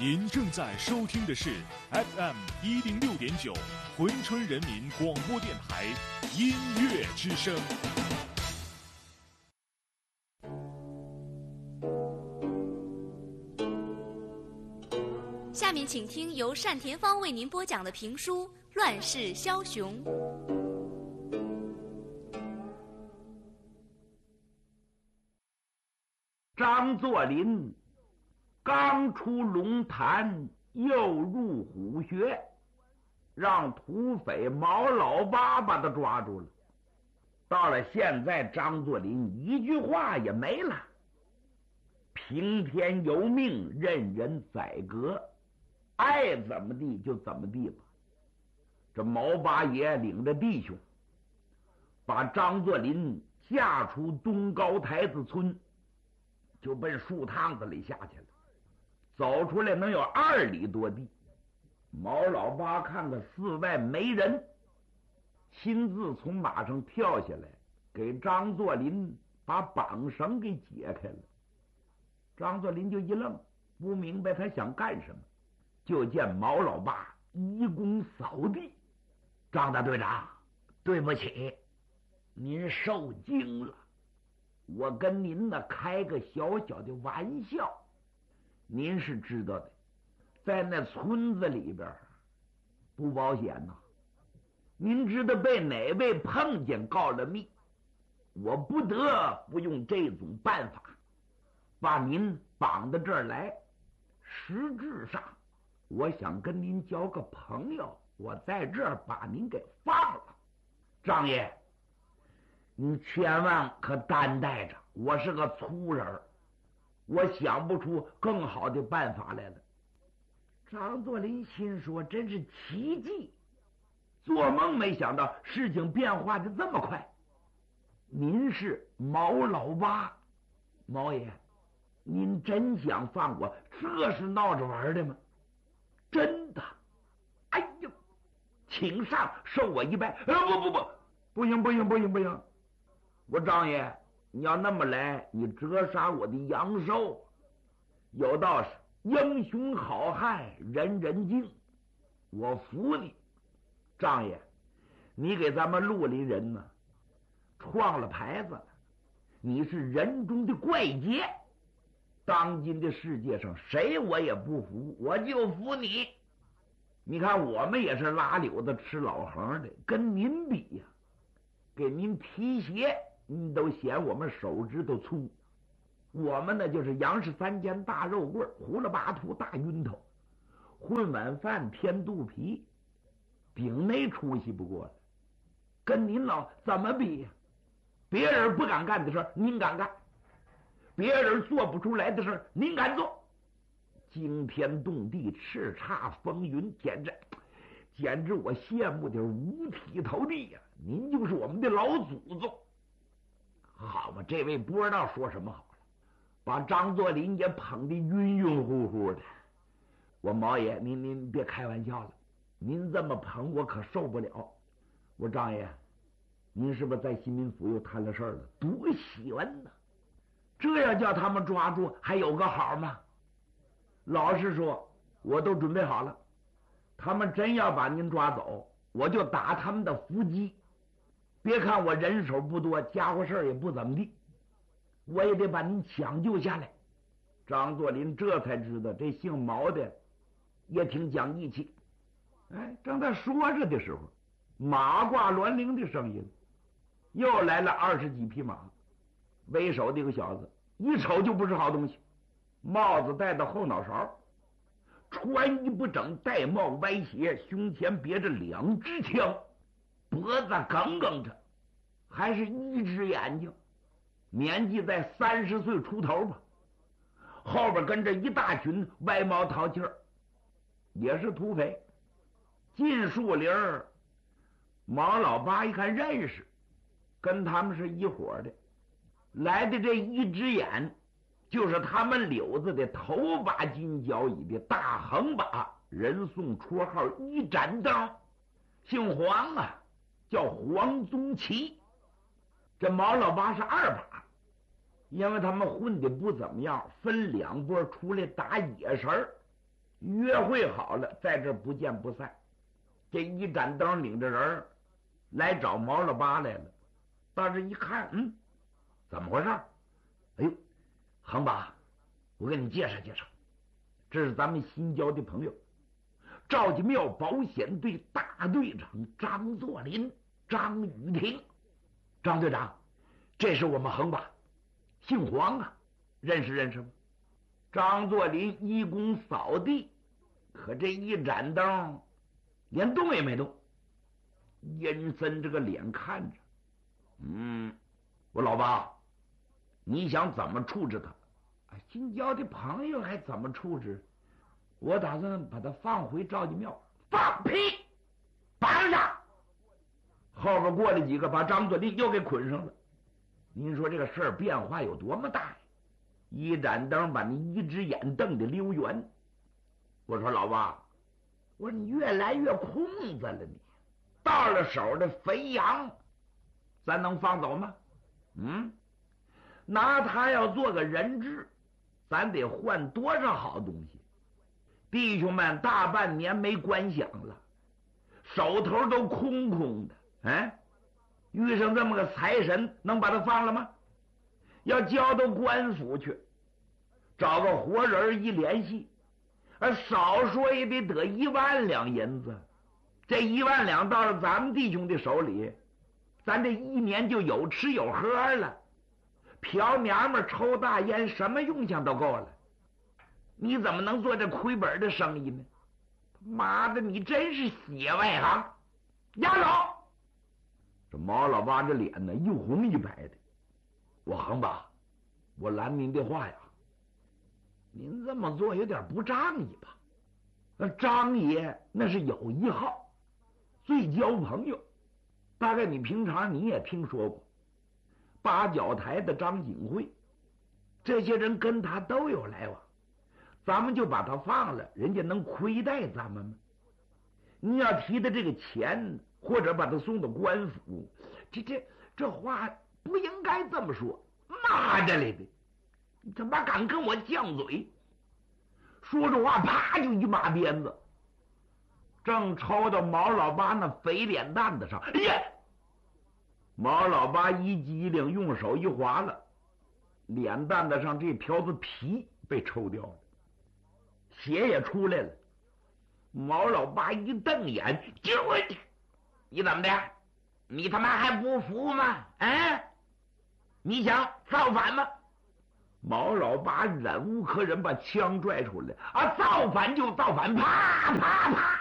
您正在收听的是 FM106.9珲春人民广播电台音乐之声。 下面请听由单田芳为您播讲的评书《乱世枭雄》。 张作霖刚出龙潭，又入虎穴，让土匪毛老八把他抓住了。到了现在，张作霖一句话也没了，平天由命，任人宰割，爱怎么地就怎么地吧。这毛八爷领着弟兄，把张作霖架出东高台子村，就奔树趟子里下去了。走出来能有2里多地，毛老八看看寺外没人，亲自从马上跳下来，给张作霖把绑绳给解开了。张作霖就一愣，不明白他想干什么。就见毛老八一躬扫地：“张大队长，对不起，您受惊了。我跟您呢开个小小的玩笑。您是知道的，在那村子里边不保险呐。您知道被哪位碰见告了密，我不得不用这种办法把您绑到这儿来。实质上我想跟您交个朋友，我在这儿把您给放了。张爷，你千万可担待着，我是个粗人，我想不出更好的办法来了。”张作霖心说，真是奇迹，做梦没想到事情变化的这么快。您是毛老八，毛爷，您真想放我？这是闹着玩的吗？真的。哎呦，请上，受我一拜。不行，我张爷，你要那么来，你折杀我的阳寿。有道是英雄好汉人人敬，我服你。张爷，你给咱们绿林人呢创了牌子了，你是人中的怪杰。当今的世界上谁我也不服，我就服你。你看我们也是拉柳子吃老横的，跟您比呀，给您提鞋你都嫌我们手指头粗。我们呢就是杨氏3间大肉棍，胡了8图大晕头，混碗饭添肚皮，顶那出息不过了。跟您老怎么比呀？别人不敢干的事儿您敢干，别人做不出来的事儿您敢做。惊天动地，叱咤风云，简直我羡慕的五体投地呀！您就是我们的老祖宗。好吧，这位不知道说什么好了，把张作霖也捧得晕晕乎乎的。我毛爷，您别开玩笑了，您这么捧我可受不了。我张爷，您是不是在新民府又摊了事儿了？多喜闻呢！这要叫他们抓住，还有个好吗？老实说，我都准备好了，他们真要把您抓走，我就打他们的伏击。别看我人手不多，家伙事儿也不怎么地，我也得把您抢救下来。张作霖这才知道这姓毛的也挺讲义气。哎，正在说着的时候，马挂銮铃的声音，又来了20几匹马，为首的一个小子，一瞅就不是好东西，帽子戴到后脑勺，穿衣不整，戴帽歪斜，胸前别着2支枪，脖子梗梗着，还是1只眼睛，年纪在30岁出头吧。后边跟着一大群歪毛淘气儿，也是土匪。进树林儿，毛老八一看认识，跟他们是一伙的。来的这1只眼就是他们柳子的头把金角椅的大横把，人送绰号1盏灯，姓黄啊，叫黄宗奇。这毛老八是2把，因为他们混的不怎么样，分2波出来打野神儿。 约会好了，在这不见不散。这一盏灯领着人来找毛老八来了。到这一看，怎么回事？哎呦，恒八，我给你介绍介绍，这是咱们新交的朋友，赵家庙保险队大队长张作霖、张雨婷。张队长，这是我们恒八，姓黄啊，认识吗？张作霖一躬扫地，可这一盏灯连动也没动，阴森这个脸看着。我老八，你想怎么处置他？新交的朋友还怎么处置？我打算把他放回赵家庙。放屁！绑上！后边过来几个，把张作霖又给捆上了。您说这个事儿变化有多么大呀？一盏灯把你一只眼瞪得溜圆。我说老八，我说你越来越空子了，你到了手的肥羊，咱能放走吗？拿他要做个人质，咱得换多少好东西？弟兄们大半年没官饷了，手头都空空的，遇上这么个财神，能把他放了吗？要交到官府去，找个活人一联系，少说也得1万两银子。这1万两到了咱们弟兄的手里，咱这一年就有吃有喝了，嫖娘们抽大烟什么用项都够了。你怎么能做这亏本的生意呢？妈的，你真是血外行！押走！这毛老八这脸呢，一红一白的。我恒八，我拦您的话呀，您这么做有点不仗义吧？那张爷那是有一号，最交朋友，大概你平常你也听说过，八角台的张景惠，这些人跟他都有来往，咱们就把他放了，人家能亏待咱们吗？你要提的这个钱，或者把他送到官府，这话不应该这么说。妈的嘞的，你他妈敢跟我犟嘴！说着话，啪就一马鞭子，正抽到毛老八那肥脸蛋子上。哎呀！毛老八一激灵，用手一划了，脸蛋子上这条子皮被抽掉了，血也出来了。毛老八一瞪眼，你怎么的？你他妈还不服吗？你想造反吗？毛老八忍无可忍，把枪拽出来，造反就造反，啪啪啪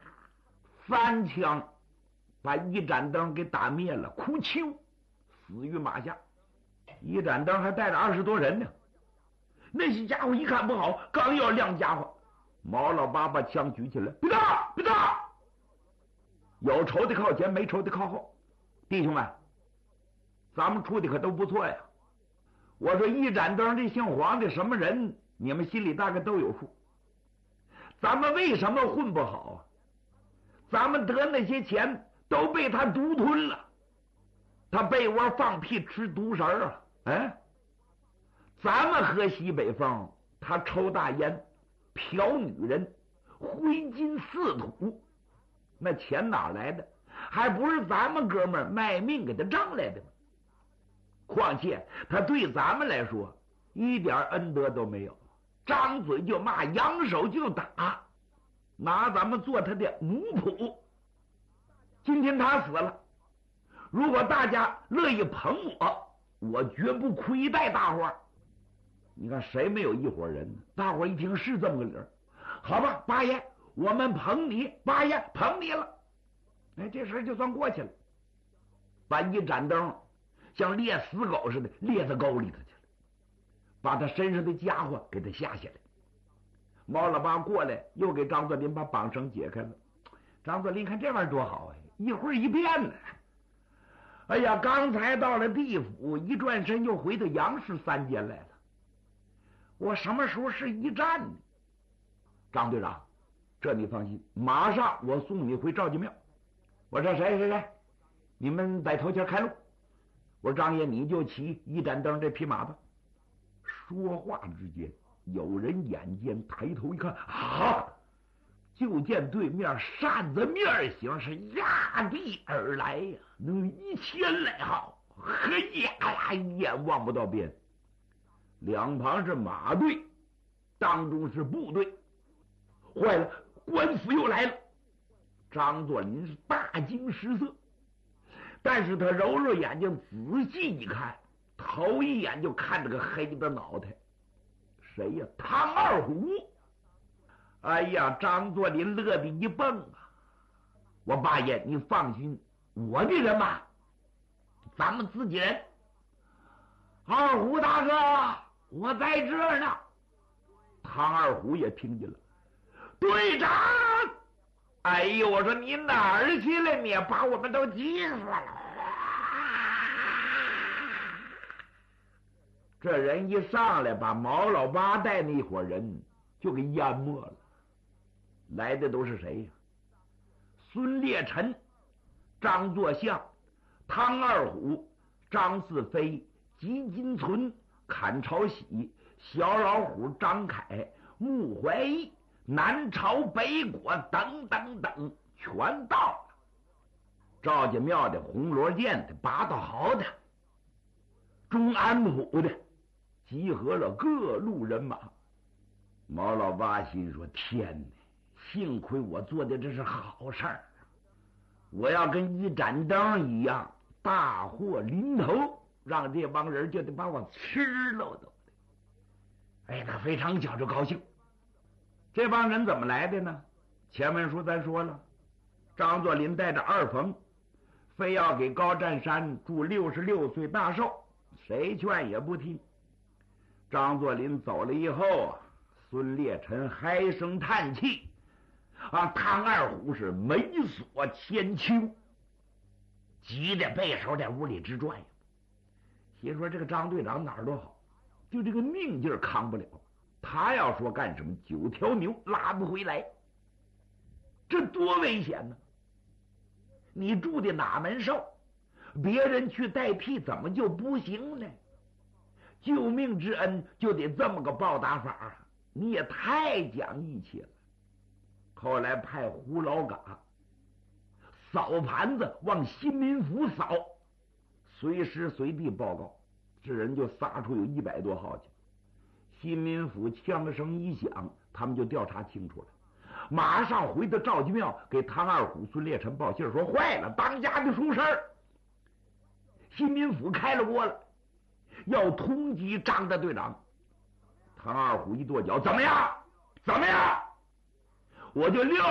，3枪把一盏灯给打灭了，哭丘死于马下。一盏灯还带着20多人呢。那些家伙一看不好，刚要亮家伙，毛老八把枪举起来，别动，别动！有仇的靠前，没仇的靠后。弟兄们，咱们处的可都不错呀。我说一盏灯这姓黄的什么人，你们心里大概都有数。咱们为什么混不好啊？咱们得那些钱都被他独吞了，他被窝放屁吃独食啊！咱们喝西北风，他抽大烟嫖女人，挥金似土，那钱哪来的？还不是咱们哥们儿卖命给他挣来的吗？况且他对咱们来说一点恩德都没有，张嘴就骂，扬手就打，拿咱们做他的奴仆。今天他死了，如果大家乐意捧我，我绝不亏待大伙儿。你看谁没有一伙人呢？大伙儿一听是这么个理儿，好吧，八爷，我们捧你，八爷捧你了。这事就算过去了。把一盏灯像猎死狗似的猎到沟里头去了，把他身上的家伙给他下下来。毛老八过来又给张作霖把绑绳解开了。张作霖看这玩意儿多好啊，一会儿一变呢。哎呀，刚才到了地府，一转身又回到杨氏3间来了。我什么时候是一战呢？张队长，这你放心，马上我送你回赵家庙。我说谁，你们在头前开路。我说张爷，你就骑一盏灯这匹马吧。说话之间，有人眼尖抬头一看，啊！ 就见对面扇子面形是压地而来呀，能1000来号，嘿呀呀，一眼望不到边。两旁是马队，当中是部队。坏了，官府又来了！张作霖是大惊失色，但是他揉揉眼睛，仔细一看，头一眼就看着个黑的脑袋，谁呀？唐二虎！哎呀，张作霖乐得一蹦啊！我八爷，你放心，我的人马，咱们自己人。二虎大哥，我在这儿呢。唐二虎也听见了，队长！哎呦，我说你哪儿去了？你把我们都急死了！这人一上来，把毛老八带那伙人就给淹没了。来的都是谁呀？孙烈臣、张作相、汤二虎、张四飞、吉金存、坎朝喜、小老虎张凯、穆怀义、南朝北果等等等，全到了。赵家庙的、红罗殿的、八道豪的、中安府的，集合了各路人马。毛老八心说：天哪，幸亏我做的这是好事儿，我要跟一盏灯一样，大祸临头，让这帮人就得把我吃了都。哎，他非常觉着高兴。这帮人怎么来的呢？前文书咱说了，张作霖带着二冯，非要给高占山祝66岁大寿，谁劝也不听。张作霖走了以后啊，孙烈臣唉声叹气，汤二虎是眉锁千秋，急得背手在屋里直转呀。心说这个张队长哪儿都好，就这个命劲儿扛不了。他要说干什么，9条牛拉不回来，这多危险呢！你住的哪门寿，别人去代替怎么就不行呢？救命之恩就得这么个报答法啊！你也太讲义气了。后来派胡老嘎扫盘子往新民府扫，随时随地报告，这人就撒出有100多号去。新民府枪声一响，他们就调查清楚了，马上回到赵家庙给汤二虎、孙烈臣报信说：坏了，当家的出事儿，新民府开了锅了，要通缉张大队长。汤二虎一跺脚：怎么样？怎么样？我就撂